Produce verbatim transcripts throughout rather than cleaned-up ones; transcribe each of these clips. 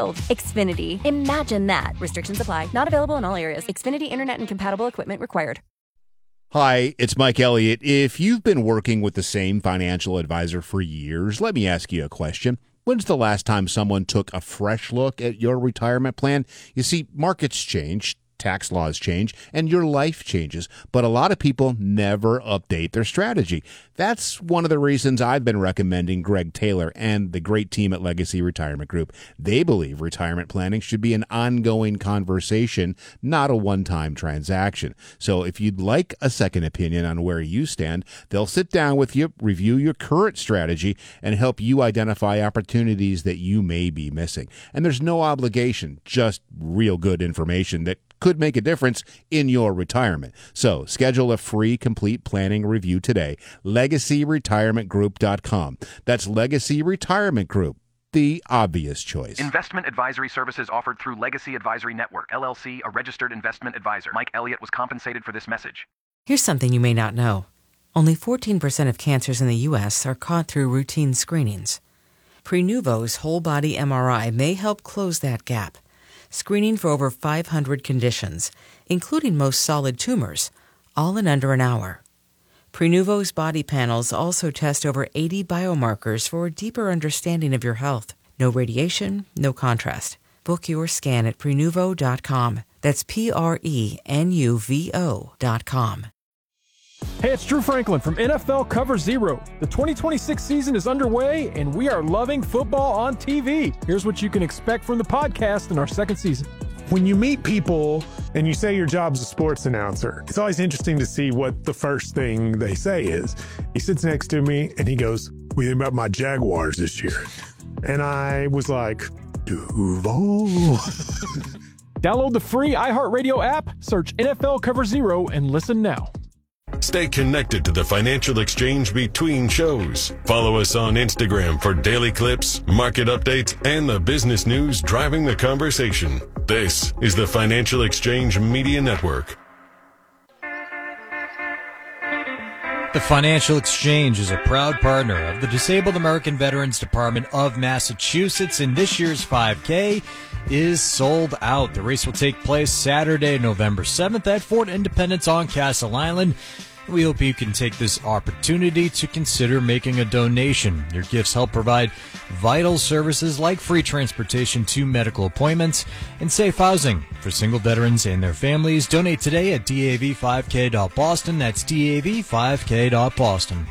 thrilled. Xfinity. Imagine that. Restrictions apply. Not available in all areas. Xfinity Internet and compatible equipment required. Hi, it's Mike Elliott. If you've been working with the same financial advisor for years, let me ask you a question. When's the last time someone took a fresh look at your retirement plan? You see, markets change, tax laws change, and your life changes, but a lot of people never update their strategy. That's one of the reasons I've been recommending Greg Taylor and the great team at Legacy Retirement Group. They believe retirement planning should be an ongoing conversation, not a one-time transaction. So if you'd like a second opinion on where you stand, they'll sit down with you, review your current strategy, and help you identify opportunities that you may be missing. And there's no obligation, just real good information that could make a difference in your retirement. So schedule a free complete planning review today. legacy retirement group dot com. That's Legacy Retirement Group, the obvious choice. Investment advisory services offered through Legacy Advisory Network, L L C, a registered investment advisor. Mike Elliott was compensated for this message. Here's something you may not know. Only fourteen percent of cancers in the U S are caught through routine screenings. Prenuvo's whole body M R I may help close that gap, screening for over five hundred conditions, including most solid tumors, all in under an hour. Prenuvo's body panels also test over eighty biomarkers for a deeper understanding of your health. No radiation, no contrast. Book your scan at Prenuvo dot com. That's P R E N U V O dot com. Hey, it's Drew Franklin from N F L Cover Zero. The twenty twenty-six season is underway, and we are loving football on T V. Here's what you can expect from the podcast in our second season. When you meet people and you say your job's a sports announcer, it's always interesting to see what the first thing they say is. He sits next to me and he goes, "What do you think about my Jaguars this year?" And I was like, Duval. Download the free iHeartRadio app, search N F L Cover Zero, and listen now. Stay connected to the financial exchange between shows. Follow us on Instagram for daily clips, market updates, and the business news driving the conversation. This is the Financial Exchange Media Network. The Financial Exchange is a proud partner of the Disabled American Veterans Department of Massachusetts, and this year's five K is sold out. The race will take place Saturday, November seventh at Fort Independence on Castle Island. We hope you can take this opportunity to consider making a donation. Your gifts help provide vital services like free transportation to medical appointments and safe housing for single veterans and their families. Donate today at D A V five K dot Boston. That's D A V five K dot Boston.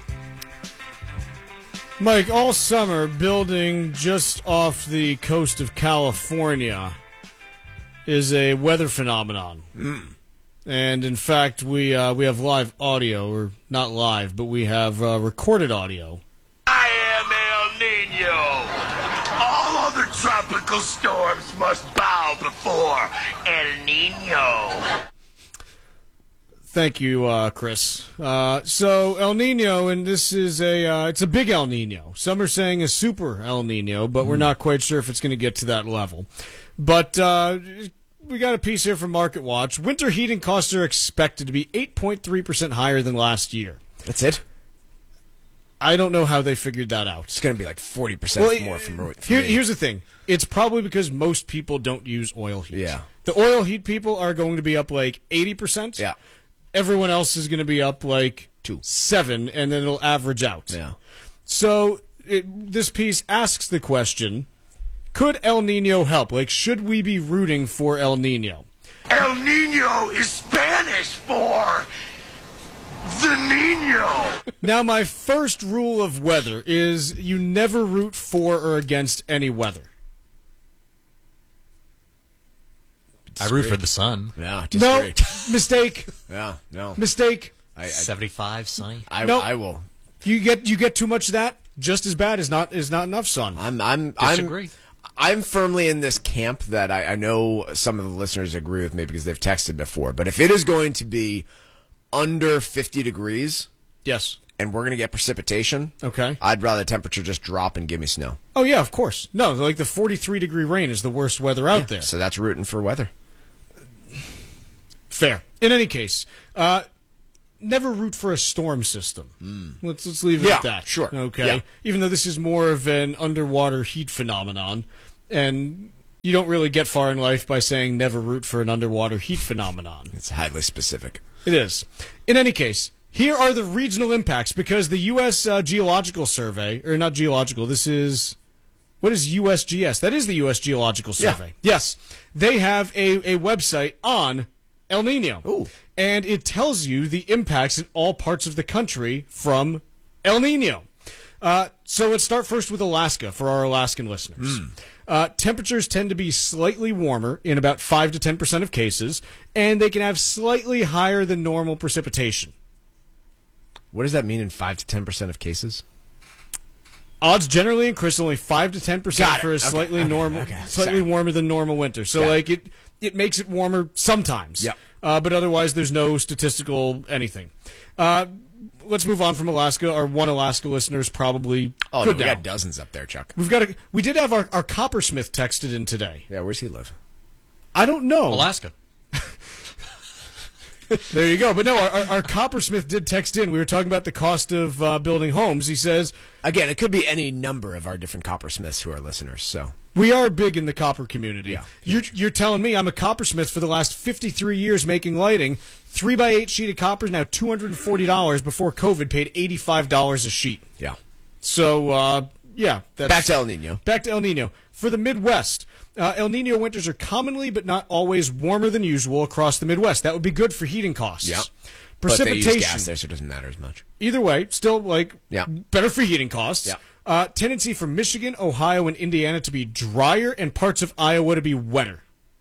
Mike, all summer, building just off the coast of California is a weather phenomenon. Mm. And, in fact, we uh, we have live audio, or not live, but we have uh, recorded audio. I am El Nino. All other tropical storms must bow before El Nino. Thank you, uh, Chris. Uh, so El Nino, and this is a uh, it's a big El Nino. Some are saying a super El Nino, but mm. we're not quite sure if it's going to get to that level. But uh, we got a piece here from Market Watch. Winter heating costs are expected to be eight point three percent higher than last year. That's it? I don't know how they figured that out. It's going to be like forty percent well, more from, from here, Here's the thing. It's probably because most people don't use oil heat. Yeah. The oil heat people are going to be up like eighty percent. Yeah. Everyone else is going to be up like two, seven, and then it'll average out. Yeah. So it, this piece asks the question, could El Nino help? Like, should we be rooting for El Nino? El Nino is Spanish for the Nino. Now, my first rule of weather is you never root for or against any weather. I root for the sun. Yeah, no, mistake. Yeah, no. Mistake. I, I, seventy-five sunny. I, no, I will. You get you get too much of that. Just as bad as not is not enough sun. I'm I'm Disagree. I'm I'm firmly in this camp that I, I know some of the listeners agree with me because they've texted before. But if it is going to be under fifty degrees, yes, and we're going to get precipitation, okay, I'd rather the temperature just drop and give me snow. Oh yeah, of course. No, like the forty-three degree rain is the worst weather out yeah, there. So that's rooting for weather. Fair. In any case, uh, never root for a storm system. Mm. Let's let's leave it yeah, at that. Sure. Okay. Yeah. Even though this is more of an underwater heat phenomenon, and you don't really get far in life by saying never root for an underwater heat phenomenon. It's highly specific. It is. In any case, here are the regional impacts because the U S Uh, Geological Survey, or not geological, this is, what is U S G S? That is the U S Geological Survey. Yeah. Yes. They have a, a website on El Nino. Ooh. And it tells you the impacts in all parts of the country from El Nino. Uh, so let's start first with Alaska for our Alaskan listeners. Mm. Uh, temperatures tend to be slightly warmer in about five to ten percent of cases, and they can have slightly higher than normal precipitation. What does that mean in five to ten percent of cases? Odds generally increase only five to ten percent Got it. for a Okay, slightly okay, normal, okay. slightly Sorry. warmer than normal winter. So Got like it, it makes it warmer sometimes. Yep. Uh, but otherwise, there's no statistical anything. Uh, let's move on from Alaska. Our one Alaska listeners probably Oh, good no, we now. got dozens up there, Chuck. We've got a, we did have our, our coppersmith texted in today. Yeah, where's he live? I don't know. Alaska. There you go. But no, our, our, our coppersmith did text in. We were talking about the cost of uh, building homes. He says, Again, it could be any number of our different coppersmiths who are listeners, so. we are big in the copper community. Yeah. You're, you're telling me I'm a coppersmith for the last fifty-three years making lighting. Three by eight sheet of copper is now two hundred forty dollars. Before COVID, paid eighty-five dollars a sheet. Yeah. So, uh, yeah. That's, Back to El Nino. Back to El Nino. For the Midwest, uh, El Nino winters are commonly but not always warmer than usual across the Midwest. That would be good for heating costs. Yeah. Precipitation. But they use gas there, so it doesn't matter as much. Either way, still like Yeah. better for heating costs. Yeah. Uh, tendency for Michigan, Ohio, and Indiana to be drier, and parts of Iowa to be wetter.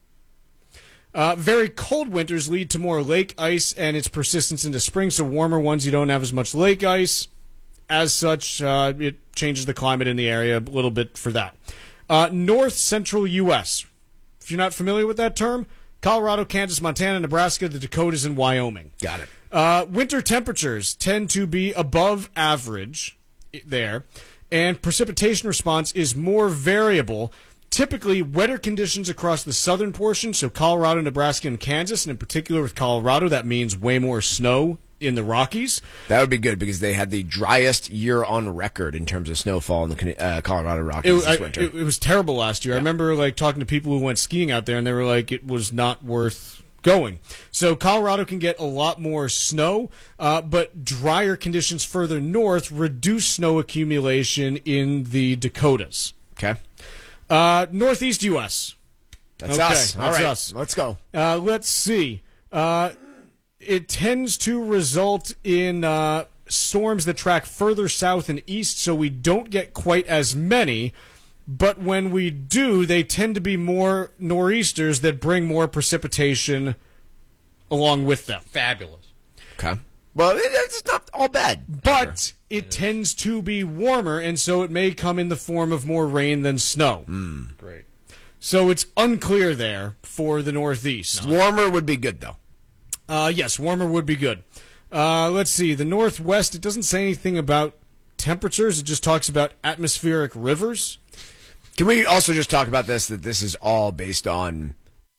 Uh, very cold winters lead to more lake ice and its persistence into spring. So warmer ones, you don't have as much lake ice. As such, uh, it changes the climate in the area a little bit for that. Uh, North Central U S. If you're not familiar with that term, Colorado, Kansas, Montana, Nebraska, the Dakotas, and Wyoming. Got it. Uh, winter temperatures tend to be above average there, and precipitation response is more variable. Typically, wetter conditions across the southern portion, so Colorado, Nebraska, and Kansas, and in particular with Colorado, that means way more snow in the Rockies. That would be good because they had the driest year on record in terms of snowfall in the uh, Colorado Rockies It, this I- winter. it, it was terrible last year. I remember like talking to people who went skiing out there, and they were like, it was not worth going. So Colorado can get a lot more snow, uh, but drier conditions further north reduce snow accumulation in the Dakotas. Okay. Uh, Northeast U S. That's Okay, us. All that's right. us. Let's go. Uh, let's see. Uh, it tends to result in uh, storms that track further south and east, so we don't get quite as many. But when we do, they tend to be more nor'easters that bring more precipitation along with them. Fabulous. Okay. Well, it, it's not all bad. But it tends to be warmer, and so it may come in the form of more rain than snow. Great. So it's unclear there for the Northeast. Warmer would be good, though. Uh, yes, warmer would be good. Uh, let's see. The Northwest, it doesn't say anything about temperatures. It just talks about atmospheric rivers. Can we also just talk about this, that this is all based on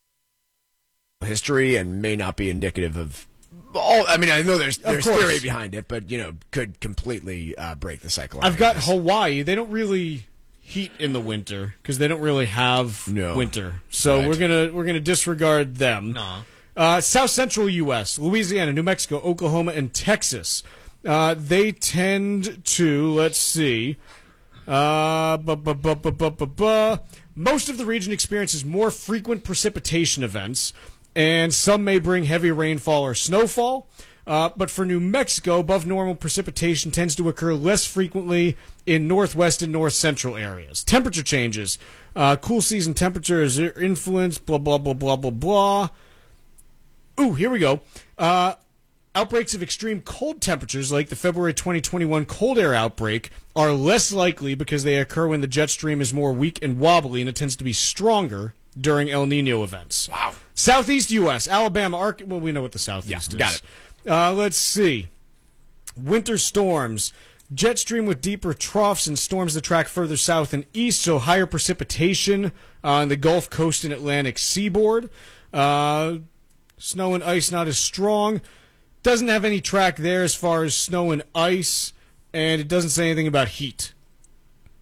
history and may not be indicative of all? I mean, I know there's there's course. theory behind it, but, you know, could completely uh, break the cycle. I've got Hawaii. They don't really heat in the winter because they don't really have No. winter. So Right. we're gonna we're gonna disregard them. No. Uh, South Central U S, Louisiana, New Mexico, Oklahoma, and Texas. Uh, they tend to, let's see, uh, bu- bu- bu- bu- bu- bu- bu- most of the region experiences more frequent precipitation events, and some may bring heavy rainfall or snowfall. Uh, but for New Mexico, above normal precipitation tends to occur less frequently in northwest and north central areas. Temperature changes. Uh, cool season temperature is influenced, blah, blah, blah, blah, blah, blah. Ooh, here we go. Uh, outbreaks of extreme cold temperatures, like the February twenty twenty-one cold air outbreak, are less likely because they occur when the jet stream is more weak and wobbly, and it tends to be stronger during El Nino events. Wow. Southeast U S, Alabama, Ark. Well, we know what the Southeast Yeah, is. got it. Uh, let's see. Winter storms. Jet stream with deeper troughs and storms that track further south and east, so higher precipitation on the Gulf Coast and Atlantic seaboard. Uh, snow and ice not as strong. Doesn't have any track there as far as snow and ice, and it doesn't say anything about heat.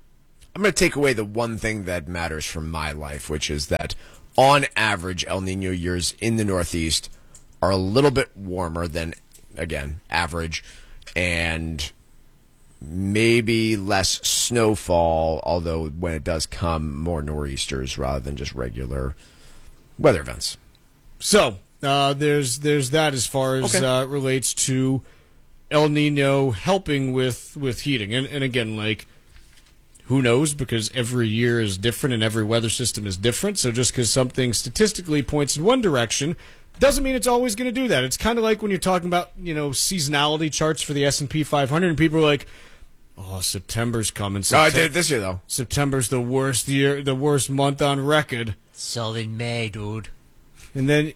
I'm going to take away the one thing that matters from my life, which is that on average, El Nino years in the Northeast are a little bit warmer than, again, average, and maybe less snowfall, although when it does come, more nor'easters rather than just regular weather events. So uh, there's there's that as far as Okay. uh, relates to El Nino helping with, with heating. And, and again, like, who knows? Because every year is different and every weather system is different. So just because something statistically points in one direction doesn't mean it's always going to do that. It's kind of like when you're talking about, you know, seasonality charts for the S and P five hundred, and people are like, oh, September's coming. No, I Septem- did this year, though. September's the worst year, the worst month on record. So in May, dude. And then,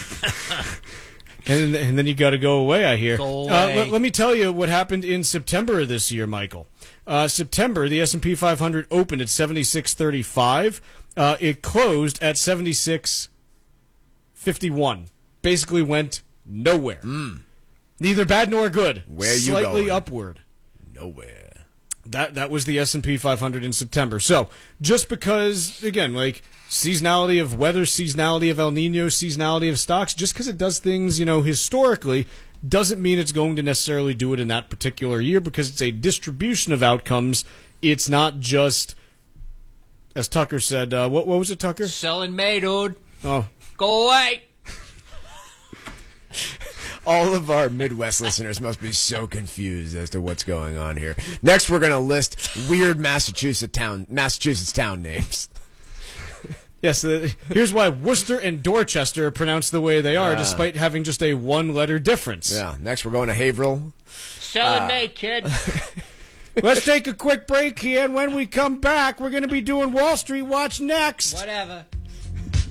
and, and then you got to go away, I hear. Go Uh, away. let, let me tell you what happened in September of this year, Michael. Uh, September, the S and P five hundred opened at seventy-six thirty-five. Uh, it closed at seventy-six fifty-one. Basically went nowhere. Neither bad nor good. Where you Slightly going? upward. Nowhere. That that was the S and P five hundred in September. So just because, again, like seasonality of weather, seasonality of El Nino, seasonality of stocks, just because it does things, you know, historically, doesn't mean it's going to necessarily do it in that particular year, because it's a distribution of outcomes. It's not just, as Tucker said, uh, what what was it, Tucker? Sell in May, dude. Oh, Go away. All of our Midwest listeners must be so confused as to what's going on here. Next, we're going to list weird Massachusetts town Massachusetts town names. yes. Uh, here's why Worcester and Dorchester are pronounced the way they are, Ah. despite having just a one-letter difference. Yeah. Next, we're going to Haverhill. Sell in May, kid. Let's take a quick break here, and when we come back, we're going to be doing Wall Street Watch next. Whatever.